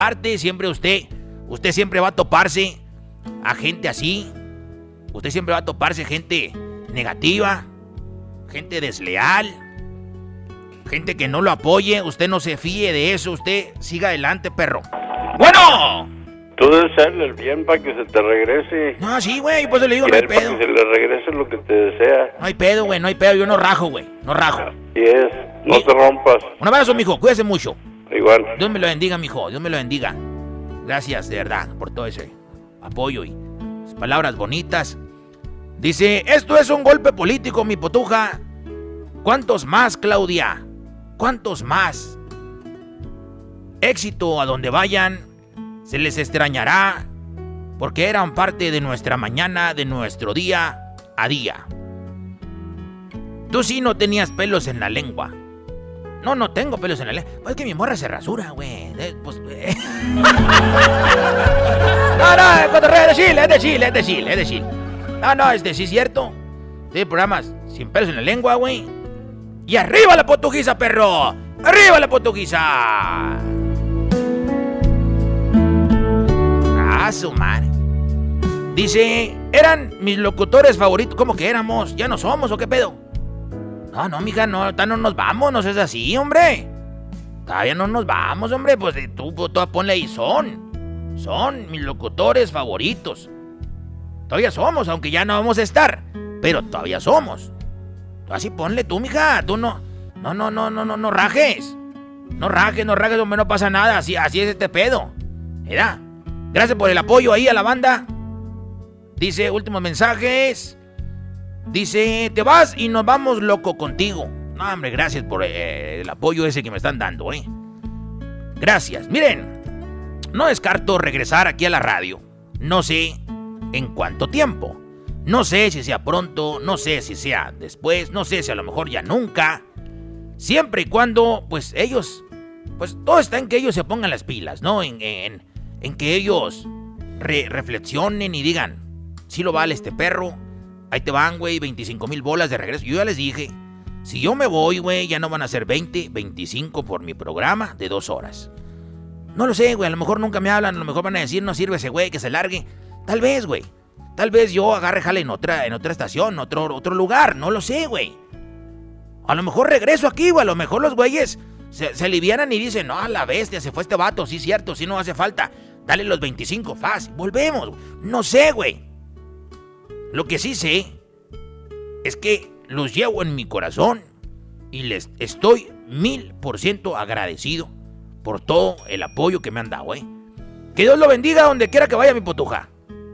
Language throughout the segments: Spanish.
parte, siempre usted siempre va a toparse a gente así. Usted siempre va a toparse gente negativa, gente desleal, gente que no lo apoye. Usted no se fíe de eso, usted siga adelante, perro. ¡Bueno! Tú desearle el bien para que se te regrese. No, sí, güey, pues le digo, no hay pedo. Para que se le regrese lo que te desea. No hay pedo, güey, no hay pedo, yo no rajo, güey, no rajo. Así es, no te rompas. Un abrazo, mijo, cuídese mucho. Igual. Dios me lo bendiga, mijo, Dios me lo bendiga. Gracias, de verdad, por todo ese apoyo y palabras bonitas. Dice, esto es un golpe político, mi potuja. ¿Cuántos más, Claudia? ¿Cuántos más? Éxito a donde vayan. Se les extrañará porque eran parte de nuestra mañana, de nuestro día a día. Tú sí no tenías pelos en la lengua. No tengo pelos en la lengua. Pues es que mi morra se rasura, güey. No, cotorreo, es de Chile. No, sí es cierto. Tiene programas sin pelos en la lengua, güey. Y arriba la portuguesa, perro. Arriba la portuguesa. Su madre. Dice, eran mis locutores favoritos. ¿Cómo que éramos? ¿Ya no somos o qué pedo? No, mija, no nos vamos, no seas así, hombre. Todavía no nos vamos, hombre. Pues tú ponle ahí, son mis locutores favoritos. Todavía somos, aunque ya no vamos a estar, pero todavía somos. Así ponle tú, mija, tú no rajes. No rajes, hombre, no pasa nada, así es este pedo. ¿Verdad? Gracias por el apoyo ahí a la banda. Dice, últimos mensajes. Dice, te vas y nos vamos loco contigo. No, hombre, gracias por el apoyo ese que me están dando, Gracias. Miren, no descarto regresar aquí a la radio. No sé en cuánto tiempo. No sé si sea pronto, no sé si sea después, no sé si a lo mejor ya nunca. Siempre y cuando, pues ellos, pues todo está en que ellos se pongan las pilas, ¿no? En que ellos reflexionen y digan, sí lo vale este perro, ahí te van, güey, 25,000 bolas de regreso. Yo ya les dije, si yo me voy, güey, ya no van a ser 20, 25 por mi programa de 2 horas. No lo sé, güey, a lo mejor nunca me hablan, a lo mejor van a decir, no sirve ese güey, que se largue. Tal vez, güey, tal vez yo agarre jale en otra estación, otro lugar, no lo sé, güey. A lo mejor regreso aquí, güey, a lo mejor los güeyes se alivianan y dicen, no, a la bestia, se fue este vato, sí, cierto, sí no hace falta. Dale los 25, fácil, volvemos. No sé, güey. Lo que sí sé es que los llevo en mi corazón y les estoy 1000% agradecido por todo el apoyo que me han dado, Que Dios lo bendiga donde quiera que vaya mi potuja.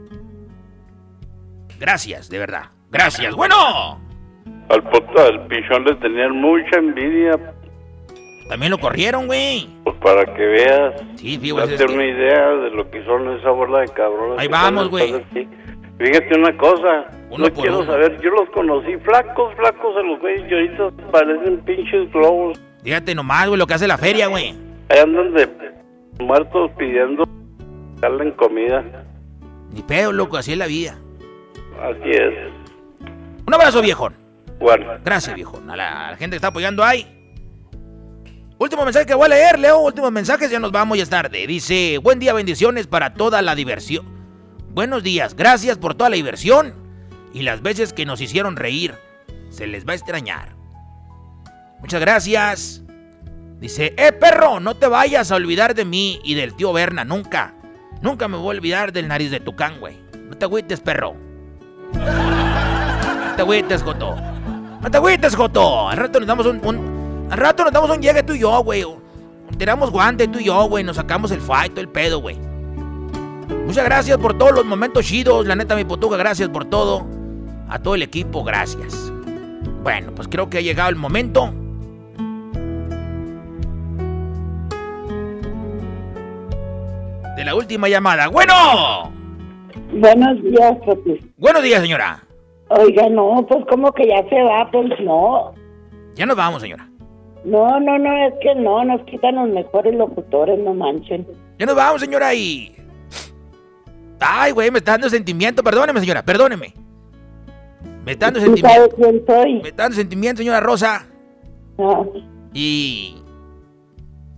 Gracias, de verdad. Gracias. Bueno. Al pichón le tenían mucha envidia. También lo corrieron, güey. Pues para que veas. Sí, fíjate. Date una idea de lo que son esa bola de cabrones. Ahí vamos, güey. Fíjate una cosa. Uno no quiero saber. Yo los conocí flacos a los güeyes. Y ahorita parecen pinches globos. Fíjate nomás, güey, lo que hace la feria, güey. Ahí andan de muertos pidiendo darle comida. Ni pedo, loco, así es la vida. Así es. Un abrazo, viejón. Bueno. Gracias, viejón. A la gente que está apoyando ahí. Último mensaje que voy a leer, Leo. Últimos mensajes, ya nos vamos, ya es tarde. Dice, buen día, bendiciones para toda la diversión. Buenos días, gracias por toda la diversión y las veces que nos hicieron reír. Se les va a extrañar. Muchas gracias. Dice, perro, no te vayas a olvidar de mí y del tío Berna, nunca. Nunca me voy a olvidar del nariz de tucán, güey. No te agüites, perro. No te agüites, Joto. No te agüites, Joto. Al rato nos damos un llegue tú y yo, güey. Tiramos guante tú y yo, güey. Nos sacamos el fight, todo el pedo, güey. Muchas gracias por todos los momentos chidos. La neta, mi potuga, gracias por todo. A todo el equipo, gracias. Bueno, pues creo que ha llegado el momento de la última llamada. ¡Bueno! Buenos días, papi. Buenos días, señora. Oiga, no, pues como que ya se va, pues no. Ya nos vamos, señora. No, es que no, nos quitan los mejores locutores, no manchen. Ya nos vamos, señora, y... Ay, güey, me está dando sentimiento, perdóneme, señora, perdóneme. Me está dando sentimiento. ¿Sabes quién soy? Me está dando sentimiento, señora Rosa. Ah. Y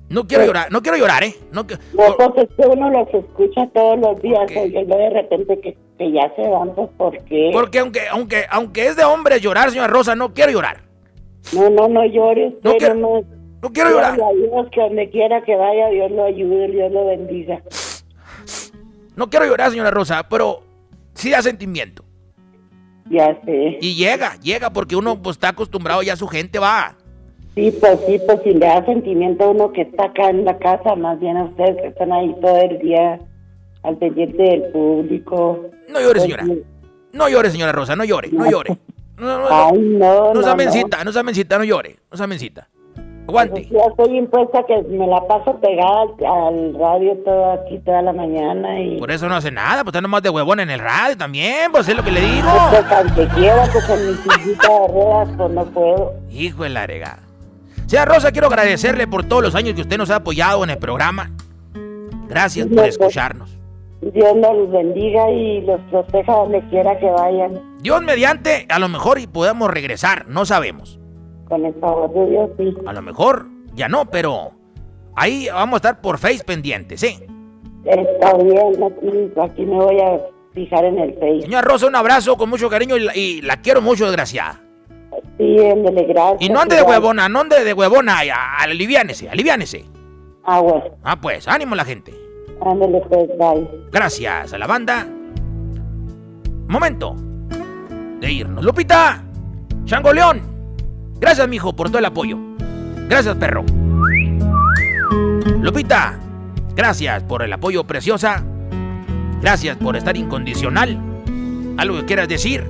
No quiero llorar, no quiero llorar, ¿eh? No, pues es que uno los escucha todos los días, oye, luego de repente que ya se van, pues ¿por qué? Porque aunque es de hombres llorar, señora Rosa, no quiero llorar. No llores. No quiero llorar. A Dios, que donde quiera que vaya, Dios lo ayude, Dios lo bendiga. No quiero llorar, señora Rosa, pero sí da sentimiento. Ya sé. Y llega, porque uno pues, está acostumbrado ya a su gente, va. Sí, pues si le da sentimiento a uno que está acá en la casa, más bien a ustedes que están ahí todo el día al pendiente del público. No llore, señora. No llore, señora Rosa, no llore. No, Ay, no sea mencita, no llore. No sea mencita. Aguante. Pues ya estoy impuesta que me la paso pegada al radio toda la mañana y... Por eso no hace nada, pues está nomás de huevón en el radio también, pues es lo que le digo. Pues aunque quiera, pues en mi sillita de ruedas, pues no puedo. Hijo de la regada. Señora Rosa, quiero agradecerle por todos los años que usted nos ha apoyado en el programa. Gracias por escucharnos. Dios los bendiga y los proteja donde quiera que vayan. Dios mediante, a lo mejor y podamos regresar, no sabemos. Con el favor de Dios, sí. A lo mejor ya no, pero ahí vamos a estar por Face pendientes, ¿sí? Está bien, aquí me voy a fijar en el Face. Señora Rosa, un abrazo con mucho cariño y la quiero mucho, desgraciada. Sí, gracias. Y no ande de huevona, aliviánese. Bueno. Pues, ánimo la gente. Ándale, pues, bye. Gracias a la banda. Momento de irnos. Lupita, Chango León, gracias, mijo, por todo el apoyo. Gracias, perro. Lupita, gracias por el apoyo, preciosa. Gracias por estar incondicional. ¿Algo que quieras decir?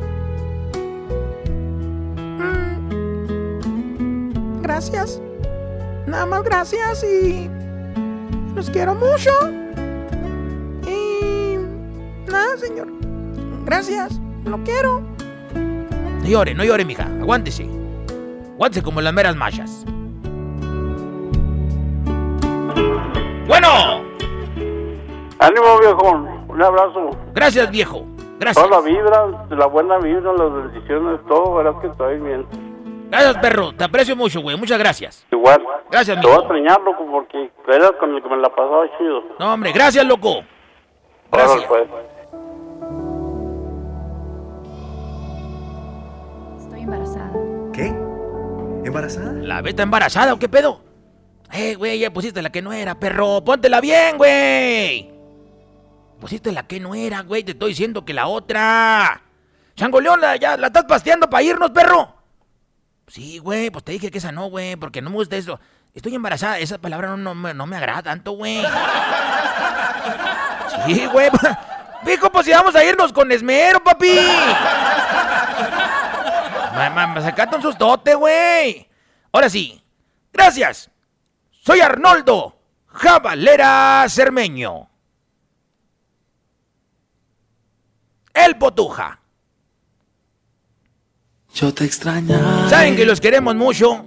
Gracias. Nada más gracias y los quiero mucho. Y nada, señor. Gracias. Lo quiero. No llore, mija. Aguántese como las meras machas. Bueno. Ánimo, viejo. Un abrazo. Gracias, viejo. Gracias. Toda la vibra, la buena vibra, las bendiciones, todo, verás que estoy bien. Gracias, perro. Te aprecio mucho, güey. Muchas gracias. Igual. Gracias, te mijo. voy a extrañar, loco, porque eras con el que me la pasaba chido. No, hombre. Gracias, loco. Gracias. Pues. Estoy embarazada. ¿Qué? ¿Embarazada? ¿La beta embarazada o qué pedo? Güey, ya pusiste la que no era, perro. Póntela bien, güey. Pusiste la que no era, güey. Te estoy diciendo que la otra. Chango León, ya la estás pasteando para irnos, perro. Sí, güey, pues te dije que esa no, güey, porque no me gusta eso. Estoy embarazada, esa palabra no me agrada tanto, güey. Sí, güey. Pico, pues si vamos a irnos con esmero, papi. Sacate un sustote, güey. Ahora sí, gracias. Soy Arnoldo Jabalera Cermeño. El Potuja. Yo te extrañaré. Saben que los queremos mucho.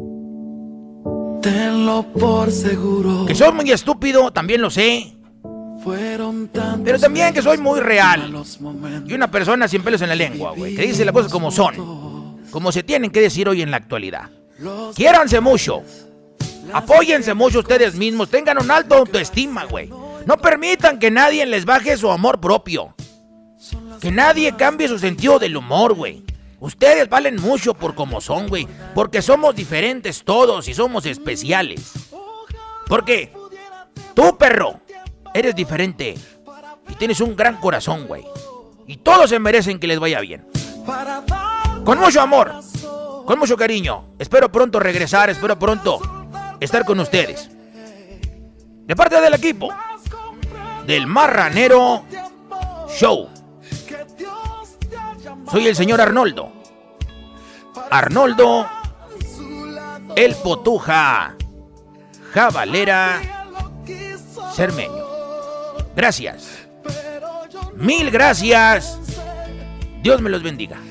Tenlo por seguro. Que soy muy estúpido, también lo sé. Fueron tantos. Pero también que soy muy real. Y una persona sin pelos en la lengua, güey. Que dice las cosas como son. Como se tienen que decir hoy en la actualidad. Quiéranse mucho. Apóyense mucho ustedes mismos. Tengan un alto autoestima, güey. No permitan que nadie les baje su amor propio. Que nadie cambie su sentido del humor, güey. Ustedes valen mucho por como son, güey. Porque somos diferentes todos y somos especiales. Porque tú, perro, eres diferente. Y tienes un gran corazón, güey. Y todos se merecen que les vaya bien. Con mucho amor, con mucho cariño. Espero pronto regresar, espero pronto estar con ustedes. De parte del equipo del Marranero Show. Soy el señor Arnoldo. Arnoldo, el Potuja Jabalera Cermeño. Gracias. Mil gracias. Dios me los bendiga.